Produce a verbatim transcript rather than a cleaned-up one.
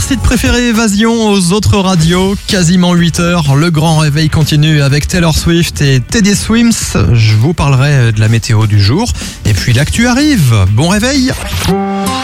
site préféré Évasion aux autres radios, quasiment huit heures. Le grand réveil continue avec Taylor Swift et Teddy Swims. Je vous parlerai de la météo du jour. Et puis l'actu arrive. Bon réveil!